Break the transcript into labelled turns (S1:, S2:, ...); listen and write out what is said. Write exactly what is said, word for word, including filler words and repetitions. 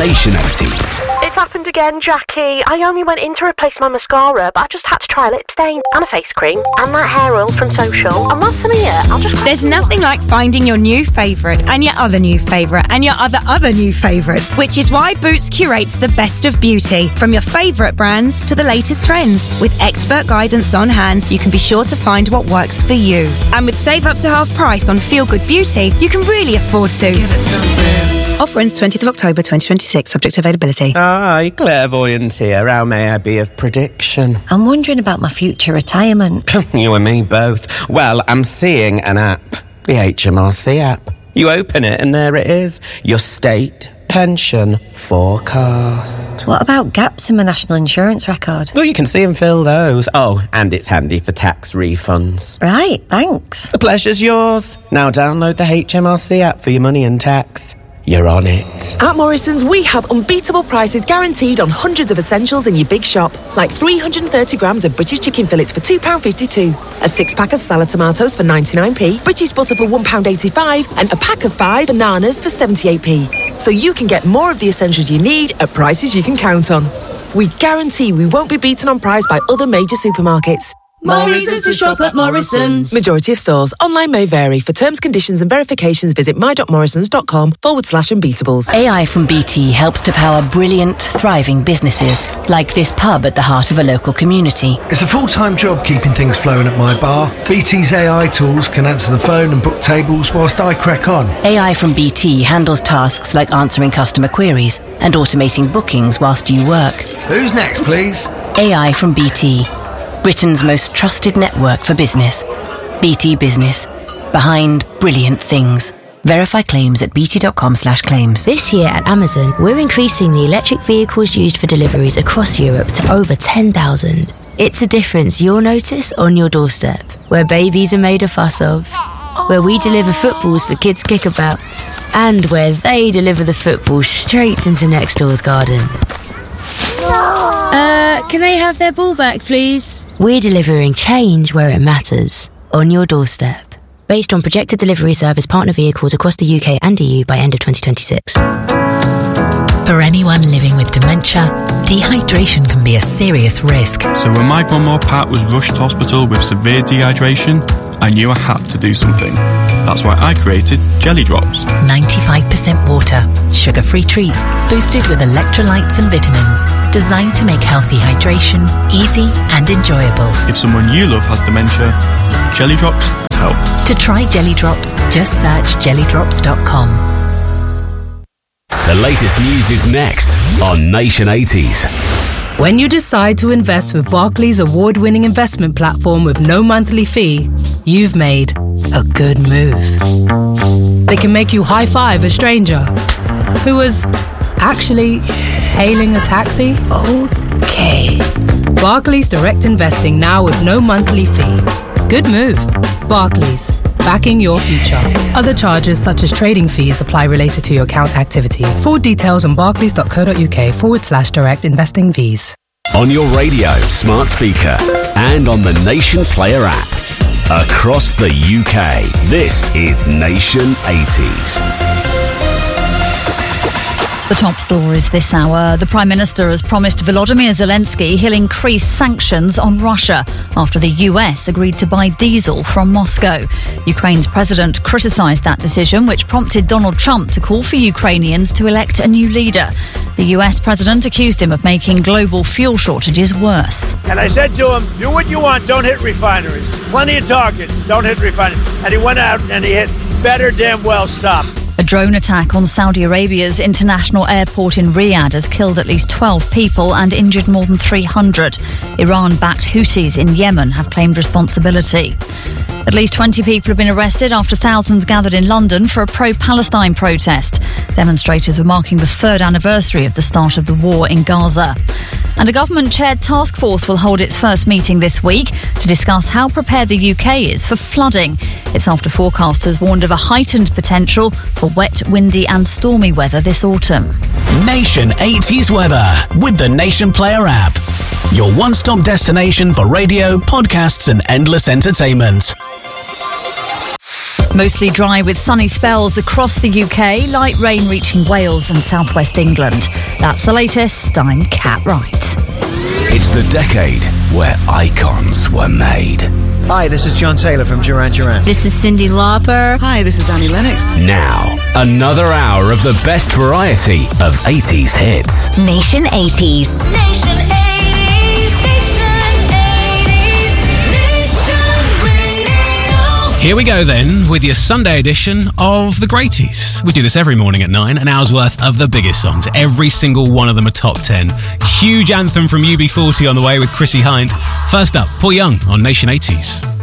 S1: Nation eighties.
S2: It's happened again, Jackie. I only went in to replace my mascara, but I just had to try a lip stain and a face cream and that hair oil from Social. And what's in here? I'll just...
S3: There's nothing like finding your new favourite and your other new favourite and your other other new favourite, which is why Boots curates the best of beauty, from your favourite brands to the latest trends, with expert guidance on hand so you can be sure to find what works for you. And with Save Up to Half Price on Feel Good Beauty, you can really afford to.
S4: Give it some Boots.
S3: Offer ends twentieth of October twenty twenty-six, subject to availability.
S5: Aye, clairvoyant here. How may I be of prediction?
S6: I'm wondering about my future retirement.
S5: You and me both. Well, I'm seeing an app. The H M R C app. You open it and there it is. Your state pension forecast.
S6: What about gaps in my national insurance record?
S5: Well, you can see and fill those. Oh, and it's handy for tax refunds.
S6: Right, thanks.
S5: The pleasure's yours. Now download the H M R C app for your money and tax. You're on it.
S7: At Morrison's, we have unbeatable prices guaranteed on hundreds of essentials in your big shop, like three hundred thirty grams of British chicken fillets for two pounds fifty-two, a six-pack of salad tomatoes for ninety-nine p, British butter for one pound eighty-five, and a pack of five bananas for seventy-eight p. So you can get more of the essentials you need at prices you can count on. We guarantee we won't be beaten on price by other major supermarkets.
S8: More reasons to shop at Morrison's.
S7: Majority of stores. Online may vary. For terms, conditions and verifications, visit my.morrisons.com forward slash unbeatables.
S9: A I from B T helps to power brilliant, thriving businesses, like this pub at the heart of a local community.
S10: It's a full-time job keeping things flowing at my bar. B T's A I tools can answer the phone and book tables whilst I crack on.
S9: A I from B T handles tasks like answering customer queries and automating bookings whilst you work.
S10: Who's next, please?
S9: A I from B T. Britain's most trusted network for business. B T Business. Behind brilliant things. Verify claims at bt.com slash claims.
S11: This year at Amazon, we're increasing the electric vehicles used for deliveries across Europe to over ten thousand. It's a difference you'll notice on your doorstep, where babies are made a fuss of, where we deliver footballs for kids' kickabouts, and where they deliver the football straight into next door's garden. Uh, can they have their ball back, please? We're delivering change where it matters, on your doorstep. Based on projected delivery service partner vehicles across the U K and E U by end of twenty twenty-six.
S12: For anyone living with dementia, dehydration can be a serious risk.
S13: So when my grandma Pat was rushed to hospital with severe dehydration, I knew I had to do something. That's why I created Jelly Drops.
S12: ninety-five percent water, sugar-free treats, boosted with electrolytes and vitamins, designed to make healthy hydration easy and enjoyable.
S13: If someone you love has dementia, Jelly Drops could help.
S12: To try Jelly Drops, just search jelly drops dot com.
S1: The latest news is next on Nation eighties.
S14: When you decide to invest with Barclays award-winning investment platform with no monthly fee, you've made a good move. They can make you high-five a stranger who was actually hailing a taxi. Okay. Barclays Direct Investing now with no monthly fee. Good move. Barclays. Backing your future. Other charges such as trading fees apply related to your account activity. Full details on barclays.co.uk forward slash direct investing fees.
S1: On your radio, smart speaker, and on the Nation Player app. Across the U K, this is Nation eighties.
S15: The top stories this hour. The Prime Minister has promised Volodymyr Zelensky he'll increase sanctions on Russia after the U S agreed to buy diesel from Moscow. Ukraine's president criticised that decision, which prompted Donald Trump to call for Ukrainians to elect a new leader. The U S president accused him of making global fuel shortages worse.
S16: And I said to him, do what you want, don't hit refineries. Plenty of targets, don't hit refineries. And he went out and he hit better damn well stop.
S15: A drone attack on Saudi Arabia's international airport in Riyadh has killed at least twelve people and injured more than three hundred. Iran-backed Houthis in Yemen have claimed responsibility. At least twenty people have been arrested after thousands gathered in London for a pro-Palestine protest. Demonstrators were marking the third anniversary of the start of the war in Gaza. And a government-chaired task force will hold its first meeting this week to discuss how prepared the U K is for flooding. It's after forecasters warned of a heightened potential for wet, windy and stormy weather this autumn.
S1: Nation eighties weather with the Nation Player app. Your one-stop destination for radio, podcasts and endless entertainment.
S15: Mostly dry with sunny spells across the U K, light rain reaching Wales and southwest England. That's the latest. I'm Kat Wright.
S1: It's the decade where icons were made.
S4: Hi, this is John Taylor from Duran Duran.
S17: This is Cyndi Lauper. Hi, this is Annie Lennox.
S1: Now, another hour of the best variety of eighties hits.
S18: Nation eighties. Nation eighties. Nation eighties. Nation Radio.
S19: Here we go then with your Sunday edition of The Greaties. We do this every morning at nine, an hour's worth of the biggest songs. Every single one of them are top ten. Huge anthem from U B forty on the way with Chrissy Hind. First up, Paul Young on Nation eighties.